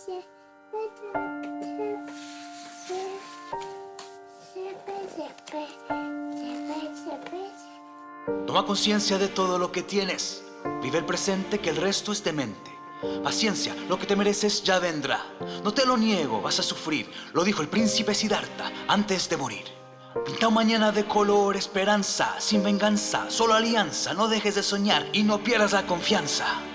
Toma conciencia de todo lo que tienes. Vive el presente, que el resto es demente. Paciencia, lo que te mereces ya vendrá. No te lo niego, vas a sufrir. Lo dijo el príncipe Siddhartha antes de morir. Pinta un mañana de color, esperanza, sin venganza, solo alianza. No dejes de soñar y no pierdas la confianza.